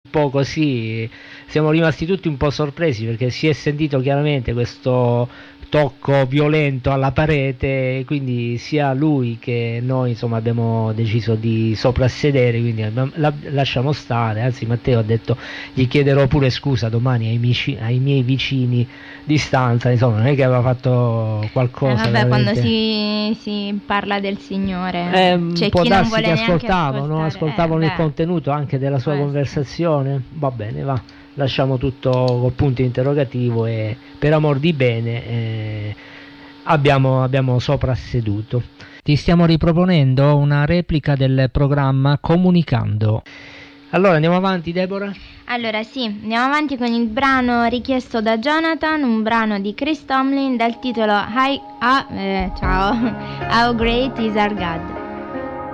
po' così, siamo rimasti tutti un po' sorpresi perché si è sentito chiaramente questo tocco violento alla parete, quindi sia lui che noi insomma abbiamo deciso di soprassedere, quindi lasciamo stare, anzi Matteo ha detto gli chiederò pure scusa domani ai miei vicini di stanza, insomma non è che aveva fatto qualcosa vabbè, quando veramente... si parla del Signore c'è può chi non darsi vuole che neanche ascoltavano il contenuto anche della sua conversazione, va bene, va, lasciamo tutto col punto interrogativo e per amor di bene abbiamo soprasseduto. Ti stiamo riproponendo una replica del programma Comunicando. Allora andiamo avanti, Deborah? Allora sì, andiamo avanti con il brano richiesto da Jonathan, un brano di Chris Tomlin dal titolo How Great Is Our God.